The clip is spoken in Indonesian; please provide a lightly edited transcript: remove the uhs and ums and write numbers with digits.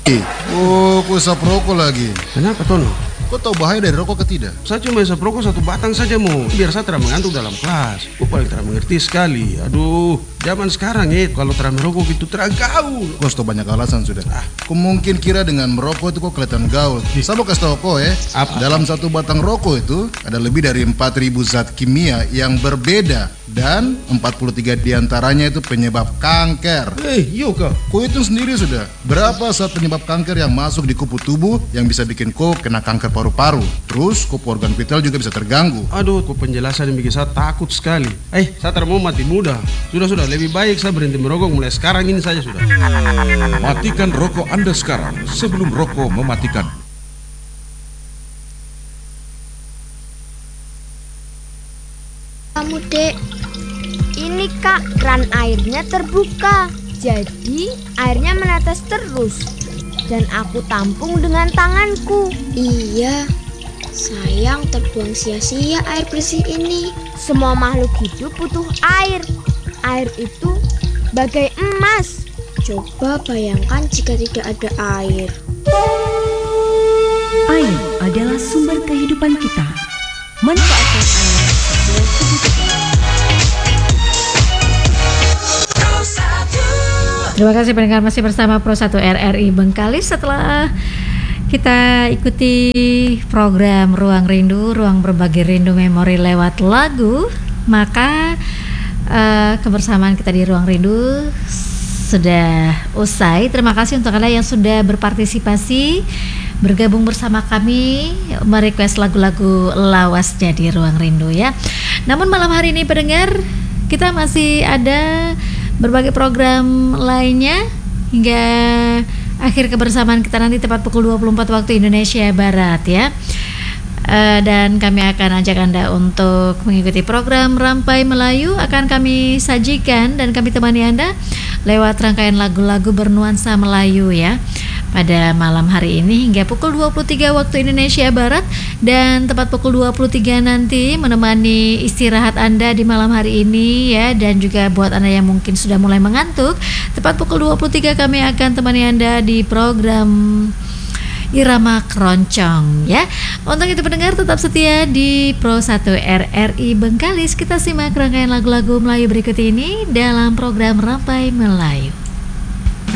Oh, kau isap rokok lagi. Kenapa Tono? Kau tahu bahaya dari rokok ke tidak? Saya cuma isap rokok 1 batang saja mau, biar saya tidak mengantuk dalam kelas. Kau paling tidak mengerti sekali. Aduh, zaman sekarang kalau tidak merokok itu tidak gaul. Kau sudah banyak alasan sudah. Kau mungkin kira dengan merokok itu kau kelihatan gaul. Saya mau kasih tahu kau Apa? dalam 1 batang rokok itu ada lebih dari 4.000 zat kimia yang berbeda. Dan 43 diantaranya itu penyebab kanker. Iya kah? Kau itu sendiri sudah. Berapa zat penyebab kanker yang masuk di kupu tubuh yang bisa bikin kau kena kanker paru-paru. Terus kupu organ vital juga bisa terganggu. Aduh, kok penjelasan yang bikin saya takut sekali. Saya tidak mau mati muda. Sudah, lebih baik saya berhenti merokok mulai sekarang ini saja sudah. Matikan rokok Anda sekarang sebelum rokok mematikan. Kamu dek, ini kak, keran airnya terbuka. Jadi airnya menetes terus. Dan aku tampung dengan tanganku. Iya, sayang terbuang sia-sia air bersih ini. Semua makhluk hidup butuh air. Air itu bagai emas. Coba bayangkan jika tidak ada air. Air adalah sumber kehidupan kita. Manfaatkan air sesuai kebutuhan. Terima kasih pendengar, masih bersama Pro 1 RRI Bengkalis. Setelah kita ikuti program Ruang Rindu, ruang berbagi rindu memori lewat lagu, maka kebersamaan kita di Ruang Rindu sudah usai. Terima kasih untuk Anda yang sudah berpartisipasi, bergabung bersama kami, merequest lagu-lagu lawasnya di Ruang Rindu ya. Namun malam hari ini pendengar, kita masih ada berbagai program lainnya hingga akhir kebersamaan kita nanti tepat pukul 24 waktu Indonesia Barat ya. Dan kami akan ajak Anda untuk mengikuti program Rampai Melayu, akan kami sajikan dan kami temani Anda lewat rangkaian lagu-lagu bernuansa Melayu ya pada malam hari ini hingga pukul 23 waktu Indonesia Barat, dan tepat pukul 23 nanti menemani istirahat Anda di malam hari ini ya, dan juga buat Anda yang mungkin sudah mulai mengantuk, tepat pukul 23 kami akan temani Anda di program Irama Keroncong ya. Untuk itu pendengar tetap setia di Pro 1 RRI Bengkalis. Kita simak rangkaian lagu-lagu Melayu berikut ini dalam program Rampai Melayu.